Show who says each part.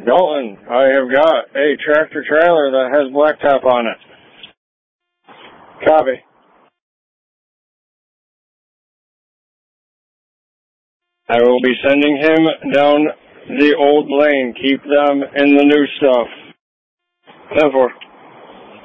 Speaker 1: Dalton, I have got a tractor trailer that has blacktop on it. Copy. I will be sending him down the old lane. Keep them in the new stuff. 10-4.